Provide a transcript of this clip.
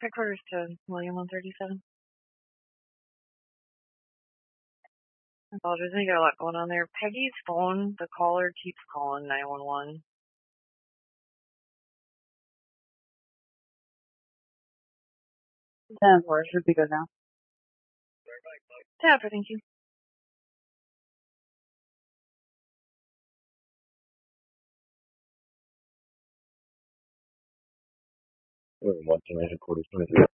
Headquarters to William 137. I apologize, I got a lot going on there. Peggy's phone, the caller keeps calling 911. 10-4 should be good now. Tapper, thank you. William 129, headquarters 23.